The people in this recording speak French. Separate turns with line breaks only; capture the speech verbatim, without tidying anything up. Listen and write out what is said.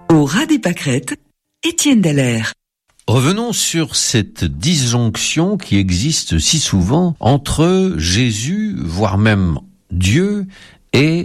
Au ras des pâquerettes, Étienne Dallaire.
Revenons sur cette disjonction qui existe si souvent entre Jésus, voire même Dieu, et